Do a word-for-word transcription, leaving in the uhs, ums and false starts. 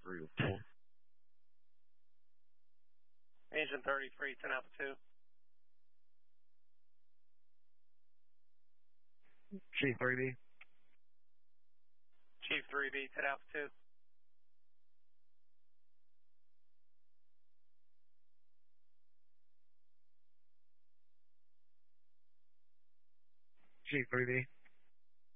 three or four. Engine thirty-three, ten Alpha two. Chief three B. Chief three B, ten Alpha two. Chief three B.